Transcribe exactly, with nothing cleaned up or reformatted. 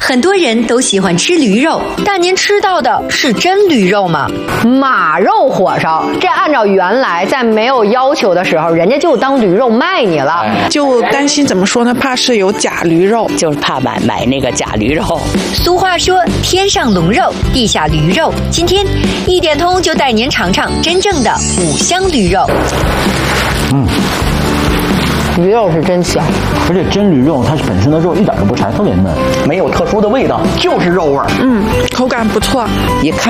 很多人都喜欢吃驴肉，但您吃到的是真驴肉吗？ 马肉火烧，这按照原来在没有要求的时候，人家就当驴肉卖你了， 就担心怎么说呢？怕是有假驴肉， 就是怕买买那个假驴肉。 俗话说，天上龙肉，地下驴肉。今天一点通就带您尝尝真正的五香驴肉。 嗯。 驴肉是真香， 而且真驴肉它本身的肉一点都不柴，特别嫩， 没有特殊的味道，就是肉味儿。 嗯，口感不错， 一看